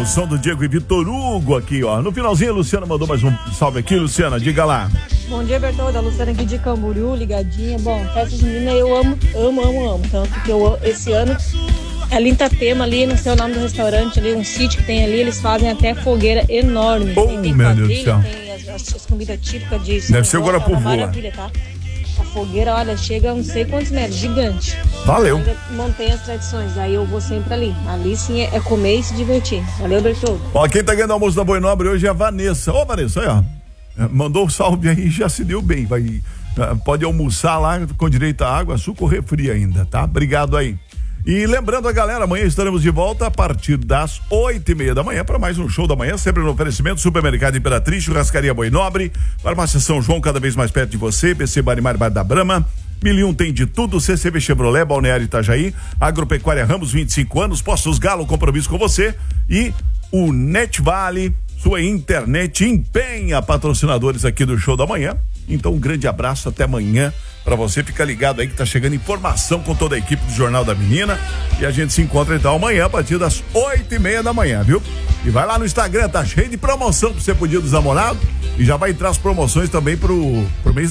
som do Diego e Vitor Hugo aqui, ó. No finalzinho, a Luciana mandou mais um salve aqui. Luciana, diga lá. Bom dia, Bertoldo. A Luciana aqui de Camboriú, ligadinha. Bom, festa junina eu amo. Tanto que esse ano, ali em Itapema, ali, não sei o nome do restaurante, ali, um sítio que tem ali, eles fazem até fogueira enorme. Tem meu Deus do céu. Tem as comidas típicas de Deve ser agora por maravilha, tá? A fogueira, olha, chega a não sei quantos metros, gigante. Valeu. Mantém as tradições, aí eu vou sempre ali. Ali sim é comer e se divertir. Valeu, Bertoldo. Ó, quem tá ganhando almoço da Boi Nobre hoje é a Vanessa. Ô, Vanessa, aí, ó. Mandou o salve aí, já se deu bem. Pode almoçar lá com direito a água, suco ou refri ainda, tá? Obrigado aí. E lembrando a galera, amanhã estaremos de volta a partir das 8:30 da manhã para mais um show da manhã, sempre no oferecimento Supermercado Imperatriz, Churrascaria Boi Nobre, Farmácia São João, cada vez mais perto de você, BC Barimar Bar da Brama, 1001 tem de tudo, CCB Chevrolet, Balneário Itajaí, Agropecuária Ramos, 25 anos, Postos Galo, compromisso com você, e o Net Vale, sua internet empenha, patrocinadores aqui do show da manhã. Então um grande abraço, até amanhã pra você, fica ligado aí que tá chegando informação com toda a equipe do Jornal da Menina e a gente se encontra então amanhã a partir das 8:30 da manhã, viu? E vai lá no Instagram, tá cheio de promoção pra você pro Dia dos Namorados e já vai entrar as promoções também pro mês